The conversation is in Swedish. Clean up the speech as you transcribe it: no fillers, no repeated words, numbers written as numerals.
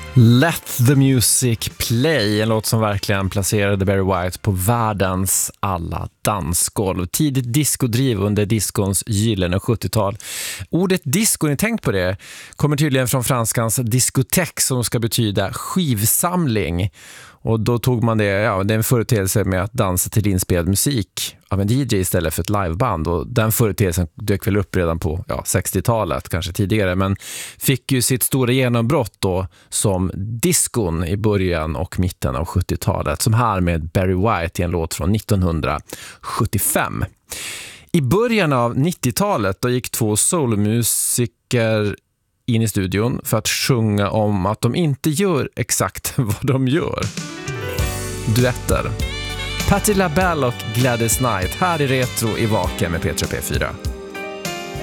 Let the Music Play, en låt som verkligen placerade Barry White på världens alla dansgolv. Tidigt diskodriv under diskons gyllene 70-tal. Ordet disco, ni tänkt på det, kommer tydligen från franskans diskotek som ska betyda skivsamling. Och då tog man det är en företeelse med att dansa till inspelad musik av en DJ istället för ett liveband. Och den företeelsen dök väl upp redan på 60-talet, kanske tidigare. Men fick ju sitt stora genombrott då som diskon i början och mitten av 70-talet. Som här med Barry White i en låt från 1975. I början av 90-talet då gick två soulmusiker in i studion för att sjunga om att de inte gör exakt vad de gör. Duetter. Patti LaBelle och Gladys Knight här i Retro i Vaken med P3 P4.